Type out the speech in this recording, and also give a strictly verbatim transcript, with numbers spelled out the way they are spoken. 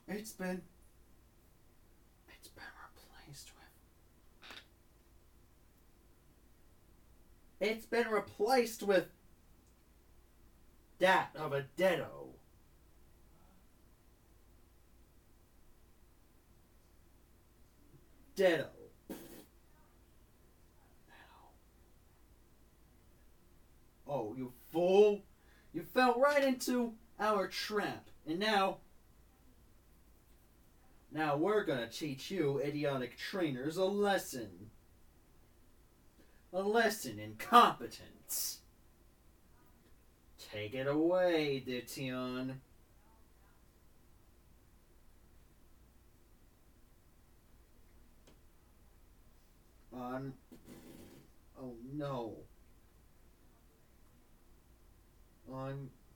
It's been. It's been replaced with. It's been replaced with. That of a deado. Deado. Oh, you fool! You fell right into our trap, and now. Now we're gonna teach you idiotic trainers a lesson. A lesson in competence. Take it away, Dition. On. Oh no. On